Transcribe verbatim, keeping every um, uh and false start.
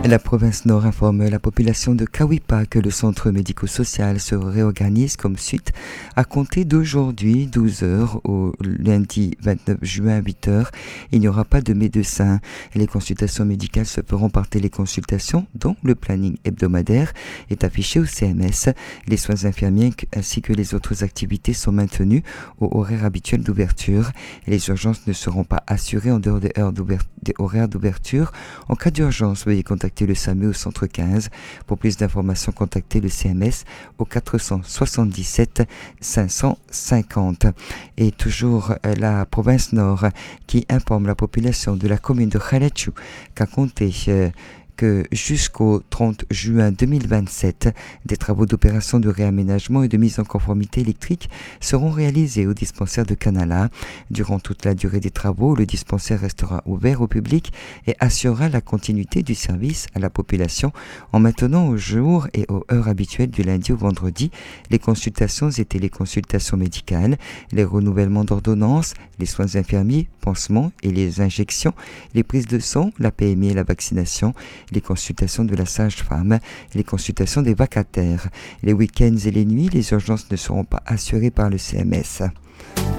La province Nord informe la population de Kawipa que le centre médico-social se réorganise comme suite à compter d'aujourd'hui douze heures au lundi vingt-neuf juin huit heures. Il n'y aura pas de médecin. Les consultations médicales se feront par téléconsultation dont le planning hebdomadaire est affiché au C M S. Les soins infirmiers ainsi que les autres activités sont maintenus au horaire habituel d'ouverture. Les urgences ne seront pas assurées en dehors des heures des horaires d'ouverture. En cas d'urgence, veuillez contacter le S A M U au centre quinze. Pour plus d'informations, contactez le C M S au quatre cent soixante-dix-sept cinq cent cinquante. Et toujours la province Nord qui informe la population de la commune de Khaletchou qu'à compter euh, que jusqu'au trente juin deux mille vingt-sept, des travaux d'opération de réaménagement et de mise en conformité électrique seront réalisés au dispensaire de Canala. Durant toute la durée des travaux, le dispensaire restera ouvert au public et assurera la continuité du service à la population en maintenant au jour et aux heures habituelles du lundi au vendredi les consultations et téléconsultations médicales, les renouvellements d'ordonnances, les soins infirmiers, pansements et les injections, les prises de sang, la P M I et la vaccination, les consultations de la sage-femme, les consultations des vacataires. Les week-ends et les nuits, les urgences ne seront pas assurées par le C M S.